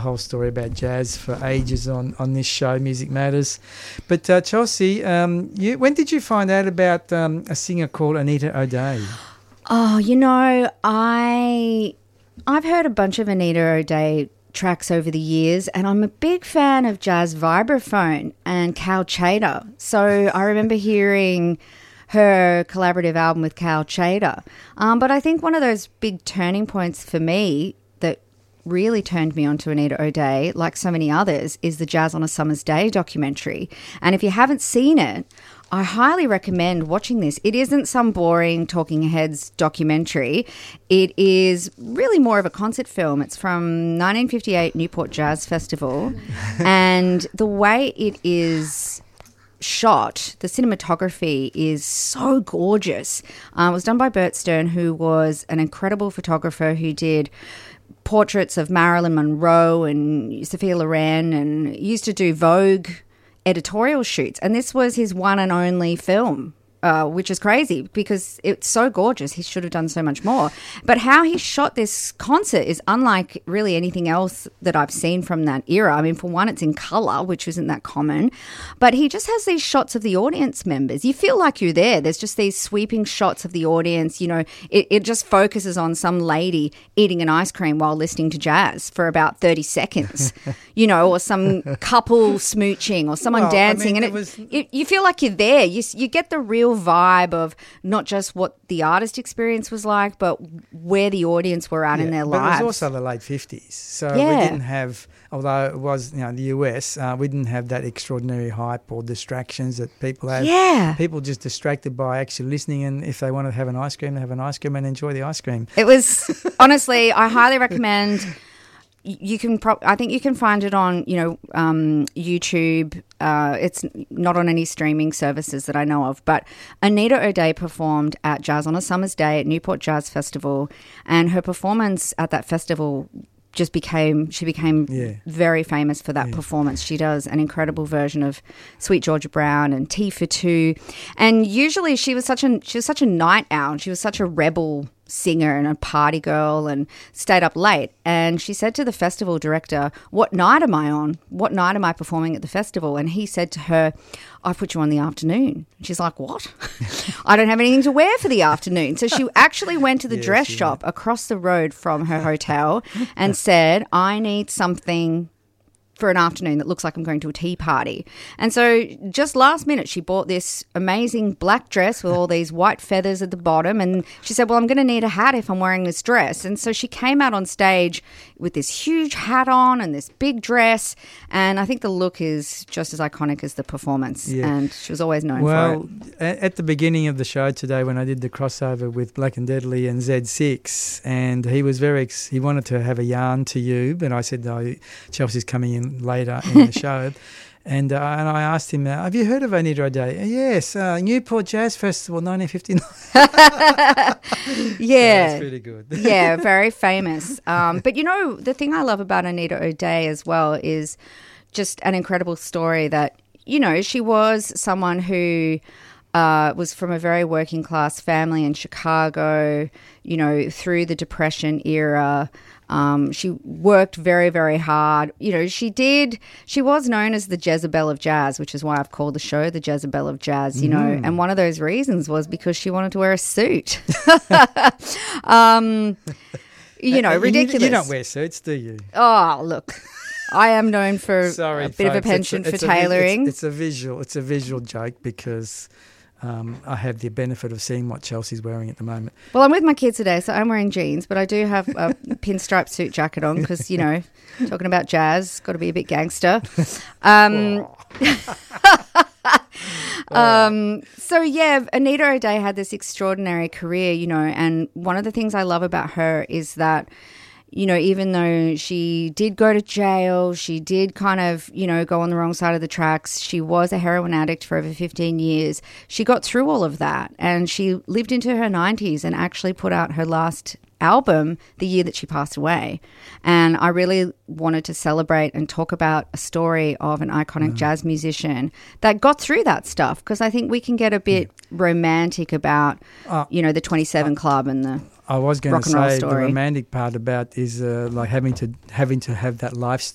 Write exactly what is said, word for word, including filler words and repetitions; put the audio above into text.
whole story about jazz for ages on, on this show, Music Matters. But uh, Chelsea, um, you, when did you find out about um, a singer called Anita O'Day? Oh, you know, I I've heard a bunch of Anita O'Day tracks over the years, and I'm a big fan of Jazz Vibraphone and Cal Chater. So I remember hearing her collaborative album with Cal Chater. Um, but I think one of those big turning points for me that really turned me onto Anita O'Day, like so many others, is the Jazz on a Summer's Day documentary. And if you haven't seen it, I highly recommend watching this. It isn't some boring Talking Heads documentary. It is really more of a concert film. It's from nineteen fifty-eight Newport Jazz Festival. And the way it is shot, the cinematography is so gorgeous. Uh, it was done by Bert Stern, who was an incredible photographer who did portraits of Marilyn Monroe and Sophia Loren and used to do Vogue editorial shoots, and this was his one and only film, uh, which is crazy because it's so gorgeous. He should have done so much more. But how he shot this concert is unlike really anything else that I've seen from that era. I mean, for one, it's in colour, which isn't that common, but he just has these shots of the audience members. You feel like you're there. There's just these sweeping shots of the audience. You know, it, it just focuses on some lady eating an ice cream while listening to jazz for about thirty seconds, you know, or some couple smooching or someone well, dancing. I mean, and it, was... it, you feel like you're there. You, you get the real vibe of not just what the artist experience was like, but where the audience were at yeah, in their but lives. It was also the late fifties. So yeah. we didn't have, although it was, you know, the U S, uh, we didn't have that extraordinary hype or distractions that people have. Yeah. People just distracted by actually listening, and if they want to have an ice cream, they have an ice cream and enjoy the ice cream. It was, honestly, I highly recommend. You can, pro- I think you can find it on, you know, um, YouTube. Uh, it's not on any streaming services that I know of. But Anita O'Day performed at Jazz on a Summer's Day at Newport Jazz Festival, and her performance at that festival just became, she became yeah. very famous for that yeah. performance. She does an incredible version of Sweet Georgia Brown and Tea for Two. And usually she was such a, she was such a night owl. She was such a rebel singer and a party girl and stayed up late. And she said to the festival director, "What night am I on? What night am I performing at the festival?" And he said to her, "I put you on the afternoon." She's like, "What?" "I don't have anything to wear for the afternoon." So she actually went to the yes, dress yeah. shop across the road from her hotel and said, "I need something for an afternoon that looks like I'm going to a tea party." And so just last minute, she bought this amazing black dress with all these white feathers at the bottom. And she said, "Well, I'm going to need a hat if I'm wearing this dress." And so she came out on stage with this huge hat on and this big dress. And I think the look is just as iconic as the performance. Yeah. And she was always known well, for it. Well, at the beginning of the show today, when I did the crossover with Black and Deadly and Z six, and he was very, ex- he wanted to have a yarn to you, but I said, "No, Chelsea's coming in later in the show." And uh, and I asked him, uh, "Have you heard of Anita O'Day?" "Yes, uh, Newport Jazz Festival, nineteen fifty-nine. Yeah. So that's pretty good. Yeah, very famous. Um, but, you know, the thing I love about Anita O'Day as well is just an incredible story that, you know, she was someone who uh, was from a very working class family in Chicago, you know, through the Depression era. Um, she worked very, very hard. You know, she did, she was known as the Jezebel of Jazz, which is why I've called the show the Jezebel of Jazz, you know, mm. and one of those reasons was because she wanted to wear a suit. um, you know, ridiculous. You, you don't wear suits, do you? Oh, look. I am known for Sorry, a bit folks, of a penchant it's a, it's for a, tailoring. It's, it's a visual, it's a visual joke because Um, I have the benefit of seeing what Chelsea's wearing at the moment. Well, I'm with my kids today, so I'm wearing jeans, but I do have a pinstripe suit jacket on because, you know, talking about jazz, got to be a bit gangster. Um, um, so, yeah, Anita O'Day had this extraordinary career, you know, and one of the things I love about her is that, you know, even though she did go to jail, she did kind of, you know, go on the wrong side of the tracks. She was a heroin addict for over fifteen years. She got through all of that and she lived into her nineties and actually put out her last album the year that she passed away. And I really wanted to celebrate and talk about a story of an iconic mm. jazz musician that got through that stuff, because I think we can get a bit yeah. romantic about, uh, you know, the twenty-seven uh, Club and the I was going rock to and roll say story. The romantic part about is uh, like having to having to have that lifestyle